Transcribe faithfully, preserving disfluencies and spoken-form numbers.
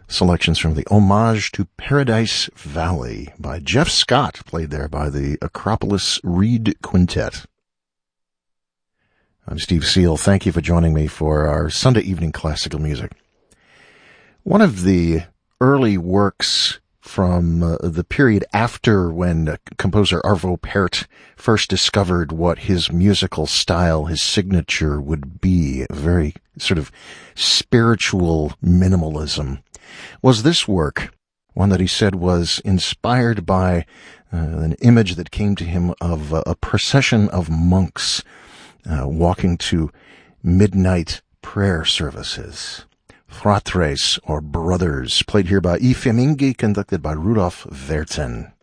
Selections from the Homage to Paradise Valley by Jeff Scott, played there by the Acropolis Reed Quintet. I'm Steve Seal. Thank you for joining me for our Sunday evening classical music. One of the early works from uh, the period after when uh, composer Arvo Pärt first discovered what his musical style, his signature would be, a very sort of spiritual minimalism, was this work, one that he said was inspired by uh, an image that came to him of uh, a procession of monks uh, walking to midnight prayer services. Fratres, or Brothers, played here by I Fiammingi, conducted by Rudolf Werthen.